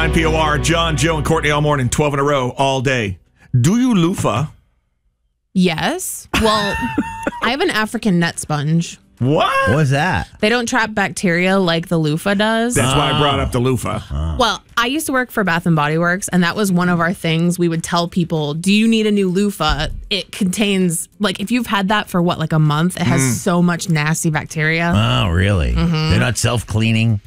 POR, John, Joe, and Courtney all morning, 12 in a row, all day. Do you loofah? Yes. Well, I have an African net sponge. What? What's that? They don't trap bacteria like the loofah does. That's why I brought up the loofah. Well, I used to work for Bath & Body Works, and that was one of our things. We would tell people, do you need a new loofah? It contains, like, if you've had that for, a month, it has so much nasty bacteria. Oh, really? They're not self-cleaning?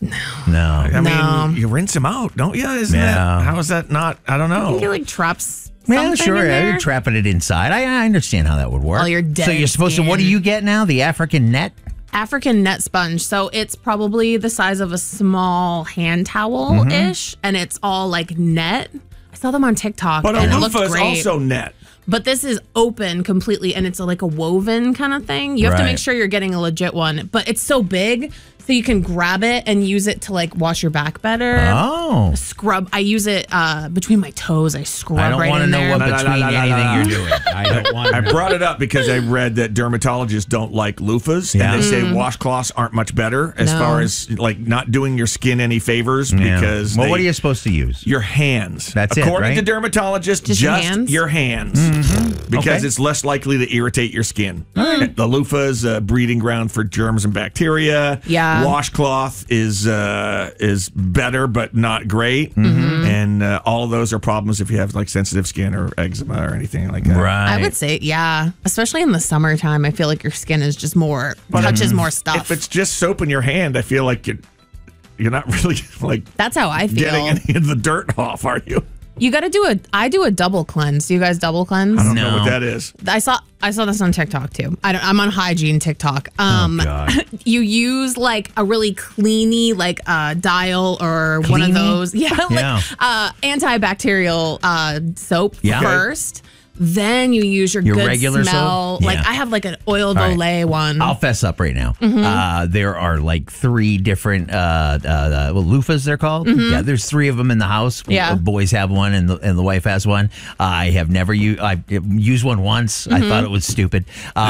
No. I mean, you rinse them out, don't you? Isn't that? How is that not? I don't know. I think it, traps Yeah, something sure. in there. You're trapping it inside. I understand how that would work. All your dead So you're supposed to, what do skin. you get now? The African net? African net sponge. So it's probably the size of a small hand towel-ish, and it's all like net. I saw them on TikTok, But a and it looked loofah is great. also net. But this is open completely, and it's like a woven kind of thing. You have to Right. make sure you're getting a legit one. But it's so big, so you can grab it and use it to like wash your back better. Oh. Scrub. I use it between my toes. I scrub I don't right want to in know there. what between anything you're doing. I don't want I to. brought it up because I read that dermatologists don't like loofahs, Yeah. and they say washcloths aren't much better as No. far as like not doing your skin any favors Yeah. because Well, what are you supposed to use? your hands. That's it, According right? to dermatologists, Just your hands? your hands. Because Okay. it's less likely to irritate your skin. The loofah is a breeding ground for germs and bacteria. Yeah. Washcloth is better, but not great. And all of those are problems if you have like sensitive skin or eczema or anything like that. Right. I would say, yeah. Especially in the summertime, I feel like your skin is just more, touches more stuff. If it's just soap in your hand, I feel like you're not really like That's how I feel. getting any of the dirt off, are you? You got to I do a double cleanse. Do you guys double cleanse? I don't know No. what that is. I saw this on TikTok too. I'm on hygiene TikTok. God. You use like a really cleany like Dial or one of Cleany? those. Yeah, Yeah. antibacterial soap Yeah. first. Then you use your Your good regular smell. soap? Like Yeah. I have like an oil right. Olay one. I'll fess up right now. There are like 3 different loofahs, they're called. Yeah, there's 3 of them in the house. Yeah. Boys have one and the wife has one. I have never used. I used one once. I thought it was stupid.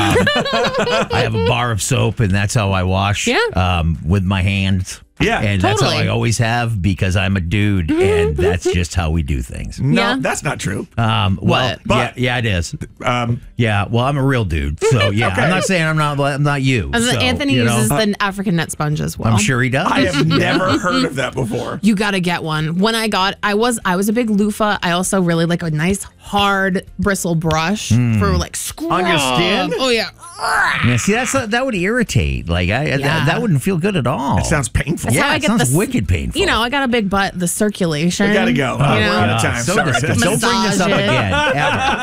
I have a bar of soap and that's how I wash. Yeah. With my hands. Yeah, And that's how totally. I always have because I'm a dude and that's just how we do things. No, Yeah. that's not true. Well, What? yeah, it is. Um, Yeah, well, I'm a real dude, so yeah. Okay. I'm not saying I'm not you. And then so, Anthony you know, uses the African net sponge as well. I'm sure he does. I have never heard of that before. You got to get one. When I was a big loofah. I also really like a nice hard bristle brush for like scrub. On your skin? Oh yeah. Yeah, see, that would irritate. Like, that wouldn't feel good at all. It sounds painful. yeah, how I it get sounds the- wicked painful. You know, I got a big butt. The circulation. We gotta go. You We're know? out of time. So Sorry. disgusting. Don't bring this up Massage it. again,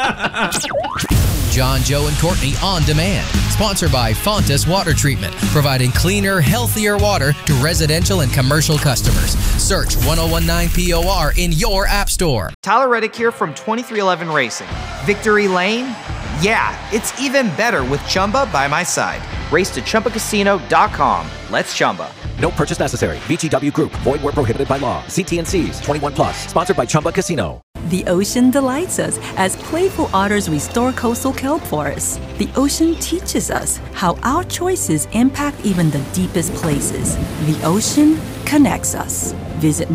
ever. John, Joe, and Courtney on demand. Sponsored by Fontas Water Treatment, providing cleaner, healthier water to residential and commercial customers. Search 1019 POR in your app store. Tyler Reddick here from 2311 Racing. Victory Lane? Yeah, it's even better with Chumba by my side. Race to ChumbaCasino.com. Let's Chumba. No purchase necessary. VGW Group. Void where prohibited by law. See T&Cs. 21 plus. Sponsored by Chumba Casino. The ocean delights us as playful otters restore coastal kelp forests. The ocean teaches us how our choices impact even the deepest places. The ocean connects us. Visit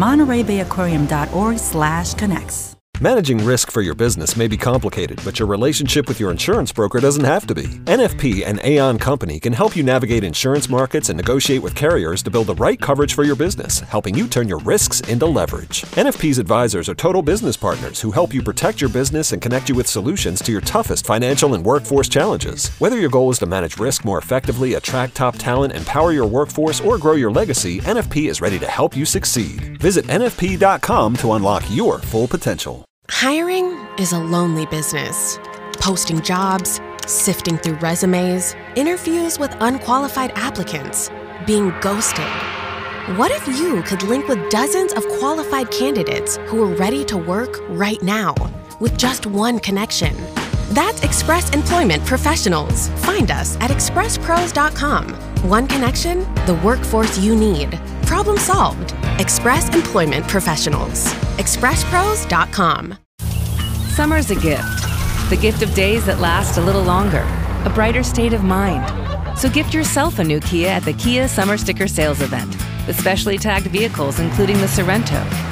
MontereyBayAquarium.org/connects. Managing risk for your business may be complicated, but your relationship with your insurance broker doesn't have to be. NFP and Aon Company can help you navigate insurance markets and negotiate with carriers to build the right coverage for your business, helping you turn your risks into leverage. NFP's advisors are total business partners who help you protect your business and connect you with solutions to your toughest financial and workforce challenges. Whether your goal is to manage risk more effectively, attract top talent, empower your workforce, or grow your legacy, NFP is ready to help you succeed. Visit NFP.com to unlock your full potential. Hiring is a lonely business. Posting jobs, sifting through resumes, interviews with unqualified applicants, being ghosted. What if you could link with dozens of qualified candidates who are ready to work right now with just one connection? That's Express Employment Professionals. Find us at expresspros.com. One connection, the workforce you need. Problem solved. Express Employment Professionals. expresspros.com. Summer's a gift. The gift of days that last a little longer. A brighter state of mind. So gift yourself a new Kia at the Kia Summer Sticker Sales Event. With specially tagged vehicles including the Sorrento,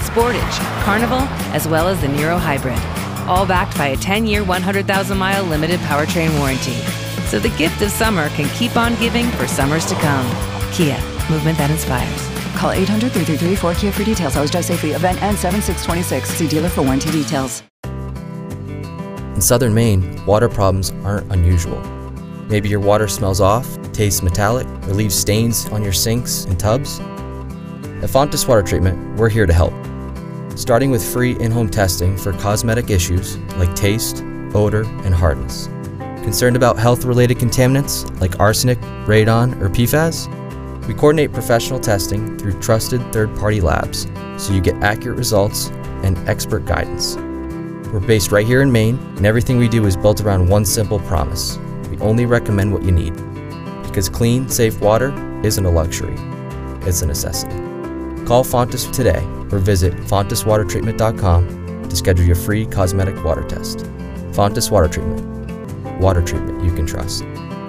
Sportage, Carnival, as well as the Niro Hybrid. All backed by a 10-year, 100,000-mile limited powertrain warranty. So the gift of summer can keep on giving for summers to come. Kia, movement that inspires. Call 800-333-4KIA for details. Always drive safely. Event ends 7/6/26. See dealer for warranty details. In southern Maine, water problems aren't unusual. Maybe your water smells off, tastes metallic, or leaves stains on your sinks and tubs. At Fontes Water Treatment, we're here to help. Starting with free in-home testing for cosmetic issues like taste, odor, and hardness. Concerned about health-related contaminants like arsenic, radon, or PFAS? We coordinate professional testing through trusted third-party labs so you get accurate results and expert guidance. We're based right here in Maine, and everything we do is built around one simple promise. We only recommend what you need. Because clean, safe water isn't a luxury, it's a necessity. Call Fontes today or visit fonteswatertreatment.com to schedule your free cosmetic water test. Fontes Water Treatment. Water treatment you can trust.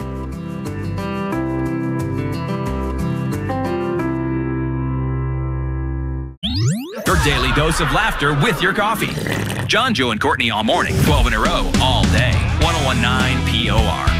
Your daily dose of laughter with your coffee. John, Joe, and Courtney all morning, 12 in a row, all day. 101.9 POR.